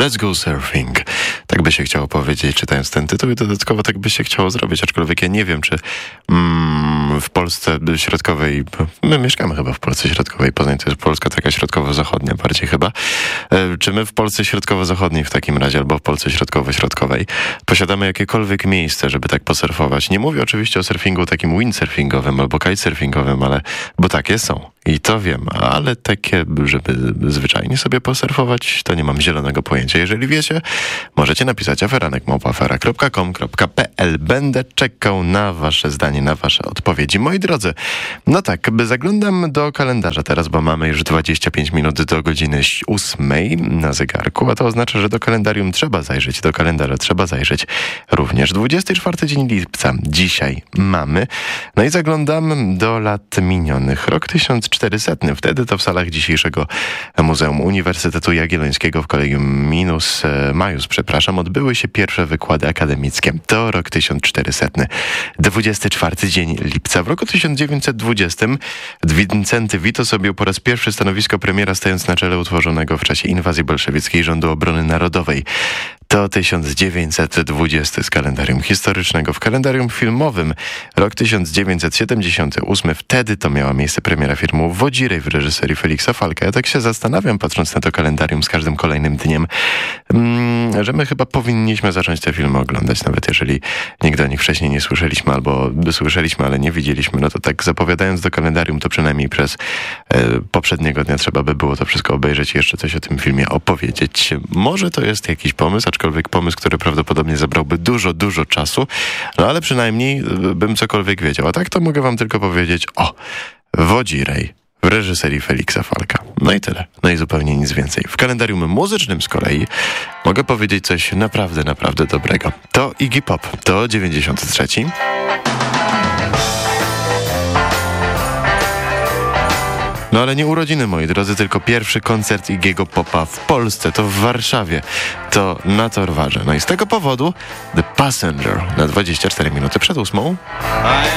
Let's Go Surfing. Tak by się chciało powiedzieć, czytając ten tytuł, i dodatkowo tak by się chciało zrobić, aczkolwiek ja nie wiem, czy w Polsce Środkowej, my mieszkamy chyba w Polsce Środkowej, Poznań to jest Polska taka środkowo-zachodnia bardziej chyba, czy my w Polsce Środkowo-Zachodniej w takim razie, albo w Polsce Środkowo-Środkowej posiadamy jakiekolwiek miejsce, żeby tak posurfować. Nie mówię oczywiście o surfingu takim windsurfingowym albo kitesurfingowym, ale, bo takie są. I to wiem, ale takie, żeby zwyczajnie sobie posurfować, to nie mam zielonego pojęcia. Jeżeli wiecie, możecie napisać afera@afera.com.pl. Będę czekał na wasze zdanie, na wasze odpowiedzi. Moi drodzy, no tak, zaglądam do kalendarza teraz, bo mamy już 25 minut do godziny 8 na zegarku, a to oznacza, że do kalendarium trzeba zajrzeć, do kalendarza trzeba zajrzeć również. 24 dzień lipca dzisiaj mamy. No i zaglądam do lat minionych. Rok 1400. Wtedy to w salach dzisiejszego Muzeum Uniwersytetu Jagiellońskiego w Collegium Maius, odbyły się pierwsze wykłady akademickie. To rok 1400. 24 dzień lipca. W roku 1920 Wincenty Witos objął po raz pierwszy stanowisko premiera, stając na czele utworzonego w czasie inwazji bolszewieckiej Rządu Obrony Narodowej. To 1920 z kalendarium historycznego. W kalendarium filmowym rok 1978. Wtedy to miała miejsce premiera filmu Wodzirej w reżyserii Feliksa Falka. Ja tak się zastanawiam, patrząc na to kalendarium z każdym kolejnym dniem, że my chyba powinniśmy zacząć te filmy oglądać, nawet jeżeli nigdy o nich wcześniej nie słyszeliśmy, albo słyszeliśmy, ale nie widzieliśmy. No to tak zapowiadając do kalendarium, to przynajmniej przez poprzedniego dnia trzeba by było to wszystko obejrzeć i jeszcze coś o tym filmie opowiedzieć. Może to jest jakiś pomysł, aczkolwiek pomysł, który prawdopodobnie zabrałby dużo czasu, no ale przynajmniej bym cokolwiek wiedział. A tak to mogę wam tylko powiedzieć, Wodzirej w reżyserii Feliksa Falka. No i tyle. No i zupełnie nic więcej. W kalendarium muzycznym z kolei mogę powiedzieć coś naprawdę dobrego. To Iggy Pop. To 93. No ale nie urodziny, moi drodzy, tylko pierwszy koncert Iggy'ego Popa w Polsce, to w Warszawie, to na Torwarze. No i z tego powodu The Passenger na 24 minuty przed 8.